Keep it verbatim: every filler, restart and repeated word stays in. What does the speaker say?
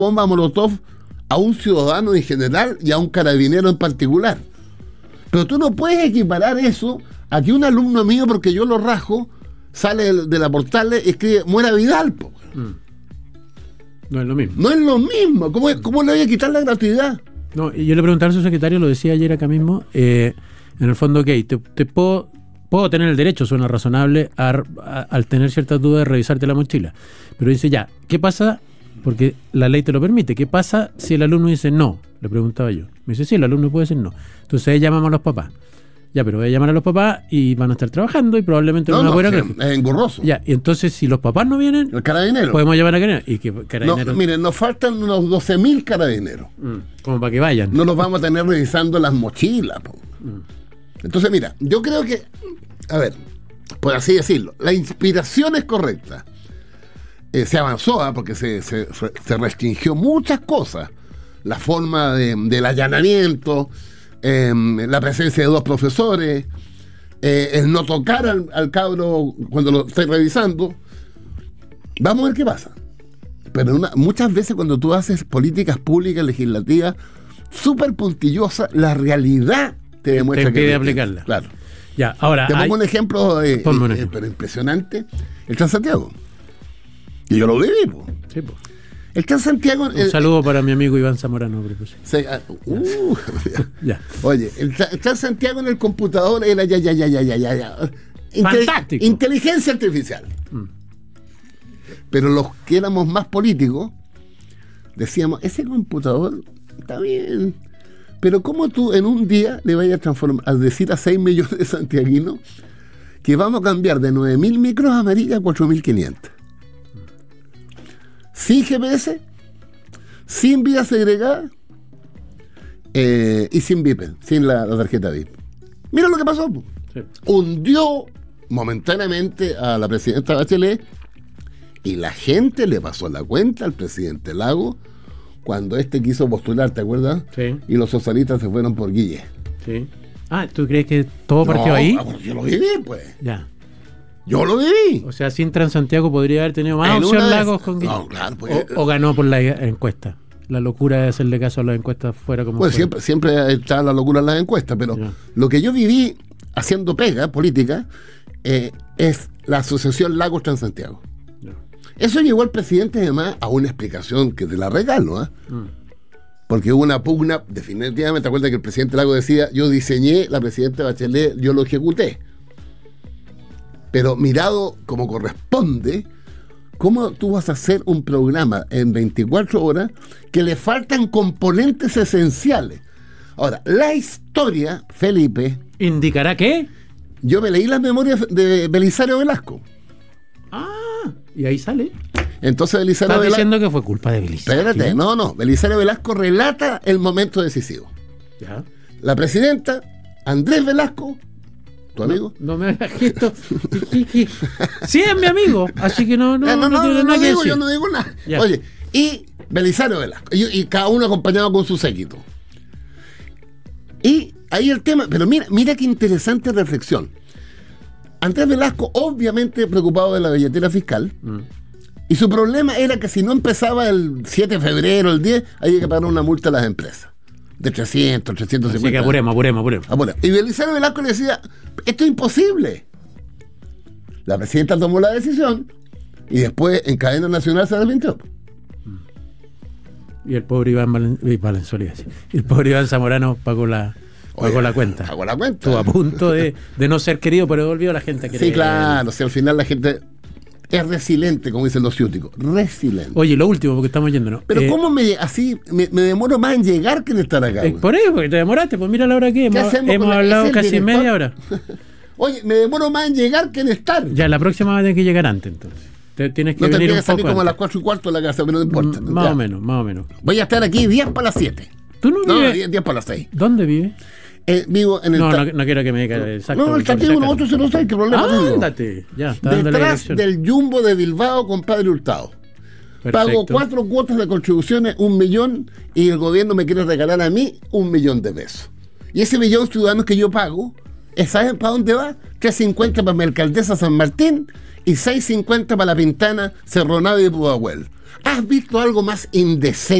bomba molotov a un ciudadano en general y a un carabinero en particular. Pero tú no puedes equiparar eso a que un alumno mío, porque yo lo rajo, sale de la Portal y escribe muera Vidal, po. Mm. No es lo mismo. No es lo mismo. ¿Cómo, cómo le voy a quitar la gratuidad? No, y yo le preguntaba a su secretario, lo decía ayer acá mismo, eh, en el fondo, ok, te, te puedo, puedo tener el derecho, suena razonable, a, a, al tener ciertas dudas de revisarte la mochila. Pero dice, ya, ¿qué pasa? Porque la ley te lo permite. ¿Qué pasa si el alumno dice no? Le preguntaba yo. Me dice, sí, el alumno puede decir no. Entonces ahí llamamos a los papás. Ya, pero voy a llamar a los papás y van a estar trabajando y probablemente no, no van a poder no, sí, es engorroso. Ya, y entonces si los papás no vienen, el carabinero. Podemos llamar a carabineros. Y que carabineros... No, miren, nos faltan unos doce mil carabineros. Mm, como para que vayan. No los vamos a tener revisando las mochilas. Mm. Entonces, mira, yo creo que, a ver, por así decirlo, la inspiración es correcta. Eh, se avanzó, ¿eh? porque se, se, se restringió muchas cosas. La forma de, del allanamiento, eh, la presencia de dos profesores, eh, el no tocar al, al cabro cuando lo estáis revisando. Vamos a ver qué pasa. Pero una, muchas veces cuando tú haces políticas públicas, legislativas, súper puntillosas, la realidad te demuestra te que... Te aplicarla. Claro. Ya, ahora... Te pongo hay... un ejemplo, eh, un eh, ejemplo. pero impresionante. El Transantiago. Y yo lo viví, po. Sí, po. El Transantiago... Un saludo eh, para mi amigo Iván Zamorano. Se, uh, ya. Oye, el, el Transantiago en el computador era ya, ya, ya, ya, ya, ya, ya. Intel, Fantástico. Inteligencia artificial. Mm. Pero los que éramos más políticos decíamos, ese computador está bien, pero ¿cómo tú en un día le vayas a transformar, a decir a seis millones de santiaguinos que vamos a cambiar de nueve mil micros amarillas a cuatro mil quinientos? Sin G P S, sin vía segregada eh, y sin V I P, sin la, la tarjeta V I P. Mira lo que pasó. Sí. Hundió momentáneamente a la presidenta Bachelet y la gente le pasó la cuenta al presidente Lago cuando este quiso postular, ¿te acuerdas? Sí. Y los socialistas se fueron por Guille. Sí. Ah, ¿tú crees que todo partió no, ahí? Yo lo viví, pues. Ya. Yo lo viví. O sea, sin Transantiago podría haber tenido más opción Lagos con Guille. No, claro. Pues, o, o ganó por la encuesta. La locura de hacerle caso a las encuestas fuera como Pues fuera. siempre, siempre está la locura en las encuestas, pero ya. Lo que yo viví haciendo pega política eh, es la asociación Lagos Transantiago. Ya. Eso llegó al presidente además a una explicación que te la regalo, ¿eh? Mm. Porque hubo una pugna, definitivamente, te acuerdas que el presidente Lagos decía, yo diseñé, la presidenta Bachelet, yo lo ejecuté. Pero mirado como corresponde, ¿cómo tú vas a hacer un programa en veinticuatro horas que le faltan componentes esenciales? Ahora, la historia, Felipe... ¿Indicará qué? Yo me leí las memorias de Belisario Velasco. Ah, y ahí sale. Entonces Belisario Velasco... ¿Estás diciendo Velasco, que fue culpa de Belisario? Espérate, no, no. Belisario Velasco relata el momento decisivo. Ya. La presidenta, Andrés Velasco... ¿Tu amigo? No, no me hagas gesto. Sí, es mi amigo, así que no, no, eh, no, no, no, no, no digo, yo no digo nada. Ya. Oye, y Belisario Velasco, y, y cada uno acompañado con su séquito. Y ahí el tema, pero mira, mira qué interesante reflexión. Andrés Velasco, obviamente preocupado de la billetera fiscal, mm. y su problema era que si no empezaba el siete de febrero, el diez, había que pagar una multa a las empresas. De trescientos, trescientos cincuenta. Así que apuremos, apuremos, apuremos. apuremos. Y Belisario Velasco le decía, esto es imposible. La presidenta tomó la decisión y después en cadena nacional se arrepintió. Y el pobre Iván Valen... Valenzuela, y el pobre Iván Zamorano pagó la, pagó Oye, la cuenta. Pagó la cuenta. Estuvo a punto de, de no ser querido, pero volvió a la gente a querer. Sí, claro, si al final la gente... es resiliente, como dicen los ciúticos. Resiliente. Oye, lo último, porque estamos yéndonos. Pero eh, ¿cómo me así me, me demoro más en llegar que en estar acá? Eh, por eso, porque te demoraste. Pues mira la hora que hemos, hemos hablado casi director? media hora. Oye, me demoro más en llegar que en estar. Ya, la próxima va a tener que llegar antes, entonces. Te, tienes que no venir te un salir poco como antes. a las cuatro y cuarto de la casa, pero no importa. M más ya. o menos, más o menos. Voy a estar aquí diez para las siete. ¿Tú no vives? No, diez para las seis. ¿Dónde vives? Eh, vivo en el... No, no, no quiero que me diga exacto. No, el Santiago nosotros se lo sabe, ¿qué problema ah, tengo? Ándate, ya, está dando la Detrás dirección. del Jumbo de Bilbao, compadre Hurtado. Perfecto. Pago cuatro cuotas de contribuciones, un millón, y el gobierno me quiere regalar a mí un millón de pesos. Y ese millón de ciudadanos que yo pago, ¿saben para dónde va? tres cincuenta para mi alcaldesa San Martín y seis cincuenta para la Pintana, Cerro Navia y Pudahuel. ¿Has visto algo más indecente